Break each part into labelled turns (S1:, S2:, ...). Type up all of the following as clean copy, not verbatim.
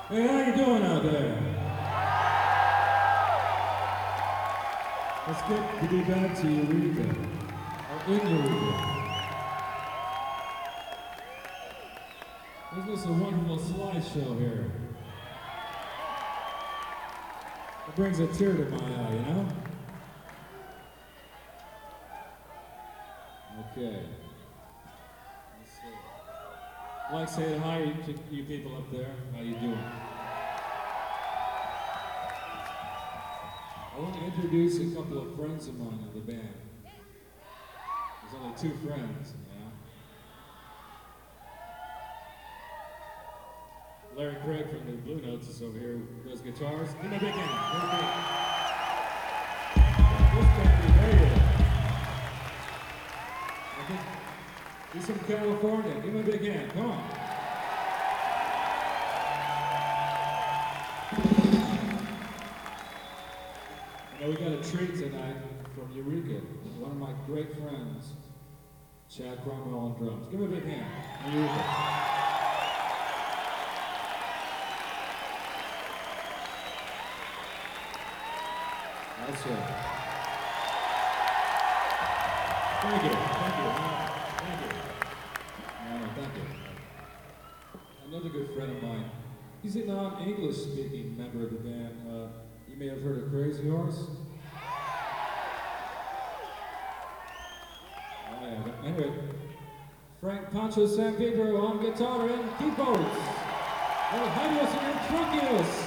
S1: Hey, how you doing out there? It's good to be back to Eureka, or in Eureka. Isn't this a wonderful slideshow here? It brings a tear to my eye, you know? Okay. Let's see. I'd like to say hi to you people up there. How you doing? I want to introduce a couple of friends of mine in the band. There's only two friends, you know? Larry Craig from the Blue Notes is over here who does guitars. Give me a big hand. This guy is very good. I think he's from California. Give him a big hand. Come on. We got a treat tonight from Eureka. One of my great friends, Chad Cromwell on drums. Give him a big hand. Eureka. That's it. Thank you. Thank you. Thank you. Thank you. Another good friend of mine. He's a non-English speaking member of the band. You may have heard of Crazy Horse. Oh yeah, but anyway, Frank Pancho San Pedro on guitar and keyboards. El Jairo Señor Trunkios.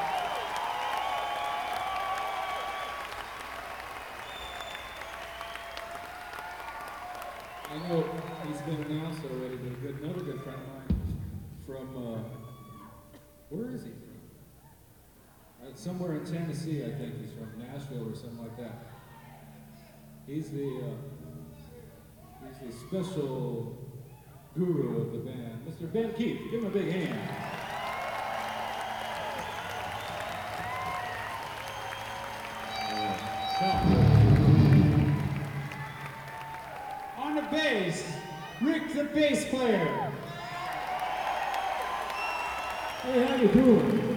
S1: I know he's been announced already, but another good friend of mine from, where is he from? Somewhere in Tennessee, I think he's from, Nashville or something like that. He's the special guru of the band, Mr. Ben Keith. Give him a big hand.
S2: On the bass, Rick the bass player.
S1: Hey, how you doing?